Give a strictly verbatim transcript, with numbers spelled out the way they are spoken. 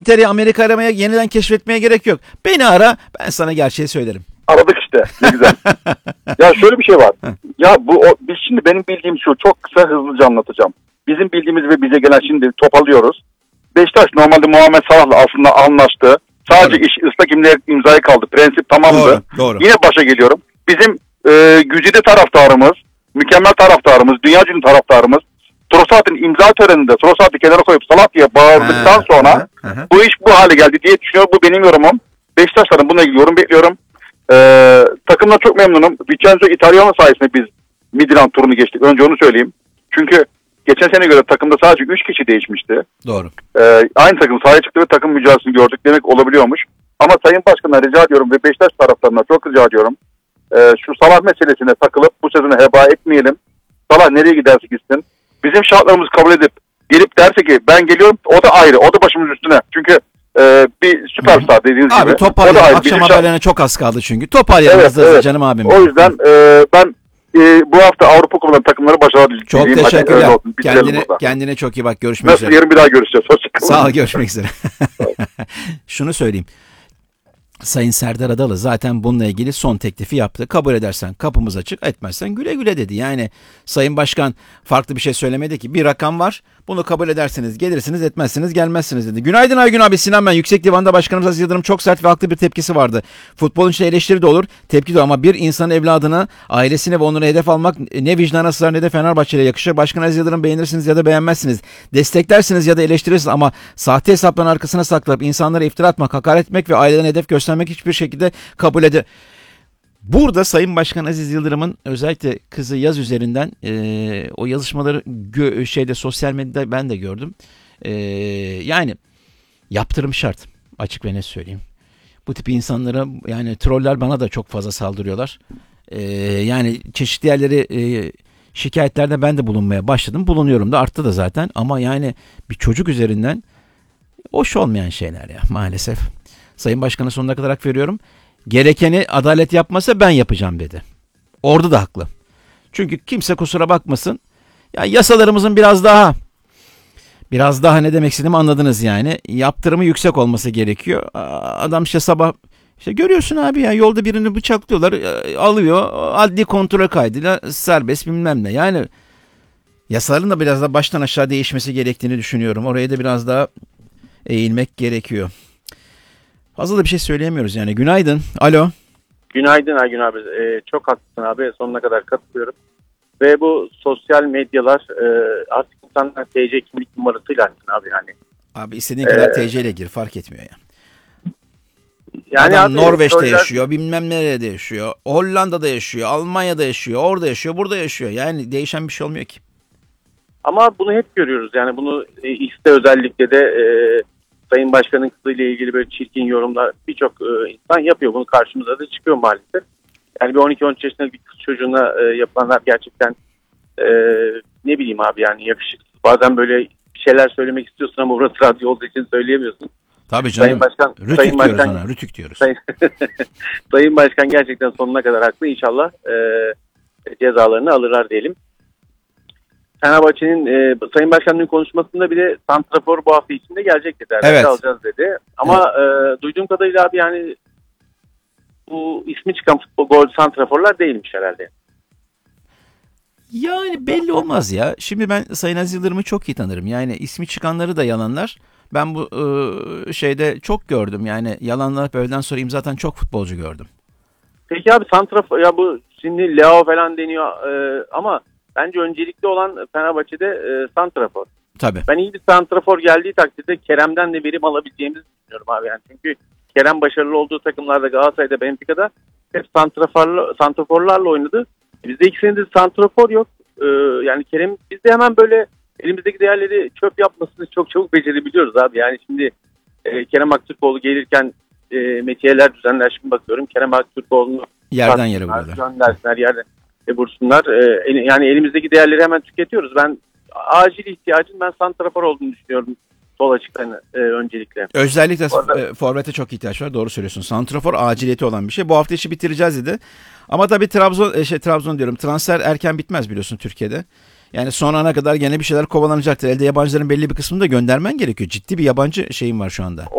İngiltere'ye, Amerika aramaya, yeniden keşfetmeye gerek yok. Beni ara, ben sana gerçeği söylerim. Aradık işte. Ne güzel. Ya şöyle bir şey var. Ya bu o, biz şimdi benim bildiğim şu, çok kısa hızlıca anlatacağım. Bizim bildiğimiz ve bize gelen şimdi toparlıyoruz. Beşiktaş normalde Muhammed Salah'la aslında anlaştı. Sadece Doğru. iş ıslak imza, imzaya kaldı. Prensip tamamdı. Doğru, doğru. Yine başa geliyorum. Bizim e, güzide taraftarımız, mükemmel taraftarımız, dünya ünlü taraftarımız Trossard'ın imza töreninde Trossard'ı kenara koyup Salah diye bağırdıktan sonra Hı hı. bu iş bu hale geldi diye düşünüyorum. Bu benim yorumum. Beşiktaş'tan bununla ilgili yorum bekliyorum. Ee, takımla çok memnunum. Vincenzo Italiano sayesinde biz Midland turunu geçtik. Önce onu söyleyeyim. Çünkü geçen sene göre takımda sadece üç kişi değişmişti. Doğru. Ee, aynı takım sahaya çıktı ve takım mücadelesini gördük demek olabiliyormuş. Ama Sayın Başkan'a rica ediyorum ve Beşiktaş taraftarına çok rica ediyorum. Ee, şu Salah meselesine takılıp bu sezonu heba etmeyelim. Salah nereye giderse gitsin. Bizim şartlarımızı kabul edip gelip derse ki ben geliyorum, o da ayrı. O da başımız üstüne. Çünkü e, bir süperstar dediğiniz Abi gibi. toparlayalım. Akşam Bizim haberlerine şart... çok az kaldı çünkü. Toparlayalım evet, hızlı hızlı evet. canım abim. O yüzden e, ben e, bu hafta Avrupa Kupaları takımları başarılı dileyim. Çok Hadi teşekkürler. olsun, Kendine, kendine çok iyi bak. Görüşmek Nasıl, üzere. yarın bir daha görüşeceğiz. Hoşçakalın. Sağ ol, görüşmek üzere. Şunu söyleyeyim. Sayın Serdar Adalı zaten bununla ilgili son teklifi yaptı. Kabul edersen kapımız açık, etmezsen güle güle dedi. Yani Sayın Başkan farklı bir şey söylemedi ki. Bir rakam var. Bunu kabul ederseniz gelirsiniz, etmezseniz gelmezsiniz dedi. Günaydın Aygün abi, Sinan ben. Yüksek Divan'da Başkanımız Aziz Yıldırım çok sert ve haklı bir tepkisi vardı. Futbolun içinde eleştiri de olur, tepki de, ama bir insanın evladına, ailesine ve onları hedef almak ne vicdana sığar ne de Fenerbahçe'ye yakışır. Başkan Aziz Yıldırım beğenirsiniz ya da beğenmezsiniz. Desteklersiniz ya da eleştirirsiniz, ama sahte hesapların arkasına saklanıp insanlara iftira atmak, hakaret etmek ve aileden hedef göstermek hiçbir şekilde kabul edilir. Burada Sayın Başkan Aziz Yıldırım'ın özellikle kızı Yaz üzerinden e, o yazışmaları gö- şeyde sosyal medyada ben de gördüm. E, yani yaptırım şart, açık ve net söyleyeyim. Bu tip insanlara, yani troller bana da çok fazla saldırıyorlar. E, yani çeşitli yerleri e, şikayetlerde ben de bulunmaya başladım. Bulunuyorum da, arttı da zaten, ama yani bir çocuk üzerinden hoş olmayan şeyler ya maalesef. Sayın Başkan'a sonuna kadar hak veriyorum. Gerekeni adalet yapmasa ben yapacağım dedi. Orada da haklı. Çünkü kimse kusura bakmasın. Ya yasalarımızın biraz daha biraz daha ne demek istediğimi anladınız yani. Yaptırımı yüksek olması gerekiyor. Adam işte sabah işte görüyorsun abi ya, yolda birini bıçaklıyorlar, alıyor, adli kontrol kaydıyla serbest bilmem ne. Yani yasaların da biraz da baştan aşağı değişmesi gerektiğini düşünüyorum. Oraya da biraz daha eğilmek gerekiyor. Fazla da bir şey söyleyemiyoruz yani. Günaydın. Alo. Günaydın Aygün abi. Ee, çok haklısın abi. Sonuna kadar katılıyorum. Ve bu sosyal medyalar e, artık insanlar T C kimlik numarasıyla açsın abi yani. Abi istediğin kadar ee, T C ile gir, fark etmiyor ya. Yani adam abi, Norveç'te sosyal... yaşıyor, bilmem nerede yaşıyor, Hollanda'da yaşıyor, Almanya'da yaşıyor, orada yaşıyor, burada yaşıyor. Yani değişen bir şey olmuyor ki. Ama bunu hep görüyoruz. Yani bunu e, X'te özellikle de e, Sayın Başkan'ın kızıyla ilgili böyle çirkin yorumlar birçok e, insan yapıyor. Bunu karşımıza da çıkıyor maalesef. Yani bir on iki on üç yaşında bir kız çocuğuna e, yapılanlar gerçekten e, ne bileyim abi yani yakışıksız. Bazen böyle bir şeyler söylemek istiyorsun ama burası radyo olduğu için söyleyemiyorsun. Tabii canım. Sayın Başkan, Rütük Sayın diyoruz Başkan, ona, Rütük diyoruz. Sayın, Sayın Başkan gerçekten sonuna kadar haklı. İnşallah e, cezalarını alırlar diyelim. Fenerbahçe'nin e, Sayın Başkan'ın konuşmasında bir de santrafor bu hafta içinde gelecek dedi. Evet. Alacağız dedi. Ama evet. e, duyduğum kadarıyla abi yani bu ismi çıkan futbol gol santraforlar değilmiş herhalde. Yani belli olmaz ya. Şimdi ben Sayın Aziz Yıldırım'ı çok iyi tanırım. Yani ismi çıkanları da yalanlar. Ben bu e, şeyde çok gördüm. Yani yalanlar öğleden sonra imza atan çok futbolcu gördüm. Peki abi santrafor ya bu şimdi Leo falan deniyor e, ama bence öncelikli olan Fenerbahçe'de e, santrafor. Tabii. Ben iyi bir santrafor geldiği takdirde Kerem'den de verim alabileceğimizi düşünüyorum abi. Yani çünkü Kerem başarılı olduğu takımlarda Galatasaray'da, Benfica'da hep santraforla, santraforlarla oynadı. Bizde iki senedir santrafor yok. Ee, yani Kerem bizde hemen böyle elimizdeki değerleri çöp yapmasını çok çabuk becerebiliyoruz abi. Yani şimdi e, Kerem Aktürkoğlu gelirken e, metiyeler düzenler. Şimdi bakıyorum Kerem Aktürkoğlu'nu yerden yere vuruyorlar. Göndersinler yerden e, vursunlar. E, yani elimizdeki değerleri hemen tüketiyoruz. Ben acil ihtiyacın ben santrafor olduğunu düşünüyorum. Sol açıktan e, öncelikle. Özellikle Orada... e, forvete çok ihtiyaç var. Doğru söylüyorsun. Santrafor aciliyeti olan bir şey. Bu hafta işi bitireceğiz dedi. Ama tabii Trabzon, e, şey Trabzon diyorum. Transfer erken bitmez biliyorsun Türkiye'de. Yani son ana kadar gene bir şeyler kovalanacaktır. Elde yabancıların belli bir kısmını da göndermen gerekiyor. Ciddi bir yabancı şeyim var şu anda.